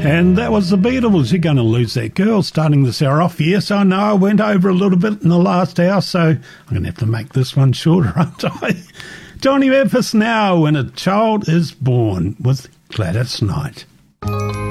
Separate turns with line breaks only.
And that was the Beatles. You're going to lose that girl starting this hour off. Yes, I know I went over a little bit in the last hour, so I'm going to have to make this one shorter, aren't I? Johnny Mathis now, When a Child is Born, with Gladys Knight.